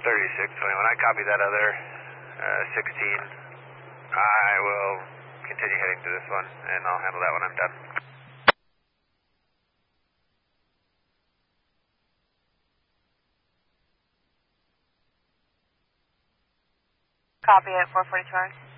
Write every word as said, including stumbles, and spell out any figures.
thirty-six twenty-one. I copy that other uh, sixteen. I will continue heading to this one, and I'll handle that when I'm done. Copy at four forty Charlie.